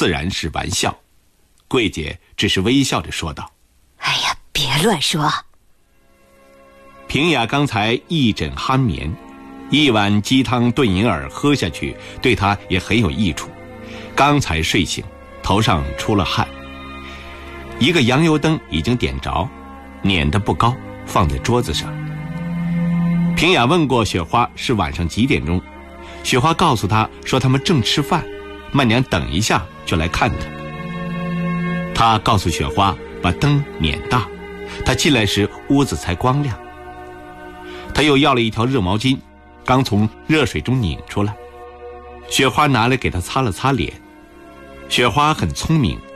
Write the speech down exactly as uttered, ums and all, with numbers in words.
自然是玩笑。桂姐只是微笑着说道： 哎呀，别乱说。 平雅刚才一枕酣眠，一碗鸡汤炖银耳喝下去对她也很有益处。刚才睡醒，头上出了汗。一个洋油灯已经点着，捻得不高，放在桌子上。平雅问过雪花是晚上几点钟，雪花告诉她说他们正吃饭，曼娘等一下就来看她。她告诉雪花把灯捻大，她进来时屋子才光亮。她又要了一条热毛巾，刚从热水中拧出来，雪花拿来给她擦了擦脸。雪花很聪明，